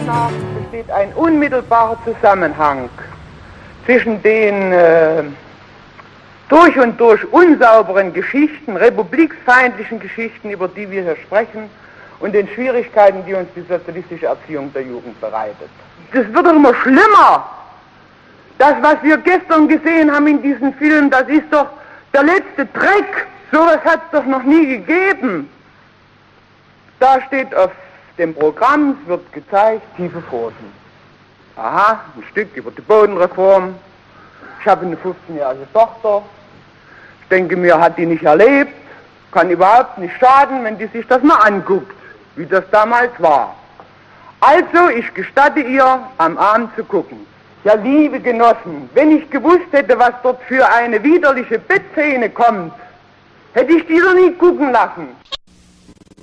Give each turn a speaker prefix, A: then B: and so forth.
A: Meinung nach besteht ein unmittelbarer Zusammenhang zwischen den durch und durch unsauberen Geschichten, republiksfeindlichen Geschichten, über die wir hier sprechen, und den Schwierigkeiten, die uns die sozialistische Erziehung der Jugend bereitet. Das wird doch immer schlimmer. Das, was wir gestern gesehen haben in diesem Film, das ist doch der letzte Dreck. So etwas hat es doch noch nie gegeben. Da steht auf dem Programm, es wird gezeigt, tiefe Pfoten. Aha, ein Stück über die Bodenreform. Ich habe eine 15-jährige Tochter. Ich denke mir, hat die nicht erlebt, kann überhaupt nicht schaden, wenn die sich das mal anguckt, wie das damals war. Also, ich gestatte ihr, am Abend zu gucken. Ja, liebe Genossen, wenn ich gewusst hätte, was dort für eine widerliche Bettszene kommt, hätte ich die doch nie gucken lassen.